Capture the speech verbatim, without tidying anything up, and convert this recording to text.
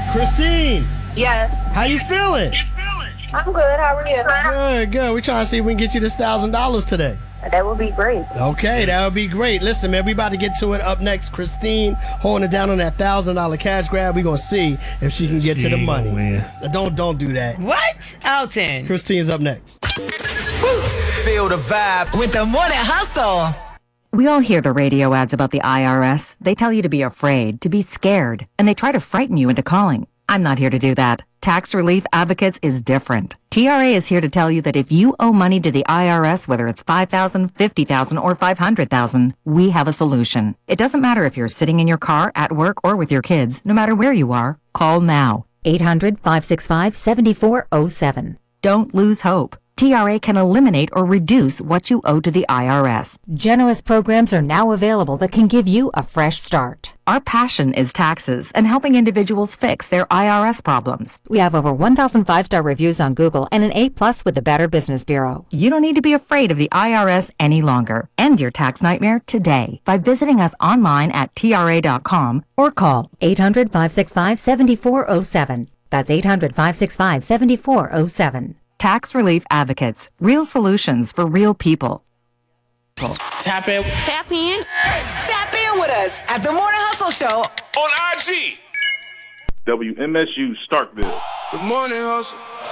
Christine, Yes. how you feeling? I'm good. How are you? Good, good. We're trying to see if we can get you this thousand dollars today. That would be great. Okay, that would be great. Listen, man, we about to get to it. Up next, Christine holding it down on that thousand dollar cash grab. We're gonna see if she can get She to the ain't money. gonna win. Don't don't do that. What? Elton. Christine's up next. Feel the vibe with the Morning Hustle. We all hear the radio ads about the I R S. They tell you to be afraid, to be scared, and they try to frighten you into calling. I'm not here to do that. Tax Relief Advocates is different. T R A is here to tell you that if you owe money to the I R S, whether it's five thousand dollars, fifty thousand dollars, or five hundred thousand dollars, we have a solution. It doesn't matter if you're sitting in your car, at work, or with your kids. No matter where you are, call now. eight hundred, five six five, seven four zero seven. Don't lose hope. T R A can eliminate or reduce what you owe to the I R S. Generous programs are now available that can give you a fresh start. Our passion is taxes and helping individuals fix their I R S problems. We have over one thousand five-star reviews on Google and an A plus with the Better Business Bureau. You don't need to be afraid of the I R S any longer. End your tax nightmare today by visiting us online at T R A dot com or call eight hundred, five six five, seven four zero seven. That's eight hundred, five six five, seven four zero seven. Tax Relief Advocates. Real solutions for real people. Tap in. Tap in. Tap in with us at the Morning Hustle Show on I G. W M S U Starkville. The Morning Hustle.